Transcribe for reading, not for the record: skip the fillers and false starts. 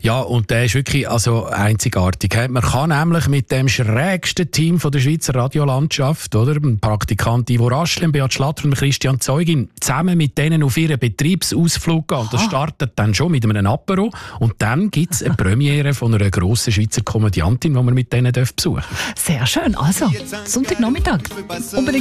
Ja, und der ist wirklich einzigartig. Man kann nämlich mit dem schrägsten Team von der Schweizer Radiolandschaft, oder? Ein Praktikant Ivo Raschlen, Beat Schlatter und Christian Zeugin, zusammen mit denen auf ihren Betriebsausflug gehen. Das startet dann schon mit einem Apero und dann gibt es eine Premiere von einer grossen Schweizer Komödiantin, die man mit denen besuchen darf. Sehr schön. Also, Sonntagnachmittag. Unbedingt